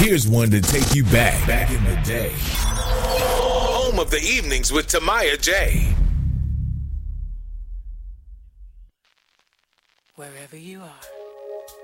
Here's one to take you back in the day. Home of the evenings with Tamaya J. Wherever you are.